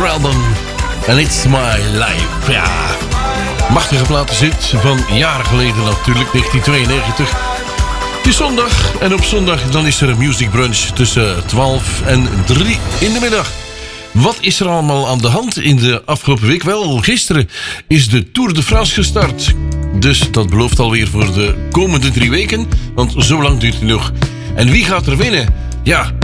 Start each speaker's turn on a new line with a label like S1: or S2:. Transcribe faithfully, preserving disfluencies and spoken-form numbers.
S1: Winter Album. And It's My Life. Ja, machtige platen zit van jaren geleden natuurlijk, negentien tweeënnegentig. Het is zondag en op zondag dan is er een music brunch tussen twaalf en drie in de middag. Wat is er allemaal aan de hand in de afgelopen week? Wel, gisteren is de Tour de France gestart. Dus dat belooft alweer voor de komende drie weken, want zo lang duurt het nog. En wie gaat er winnen? Ja,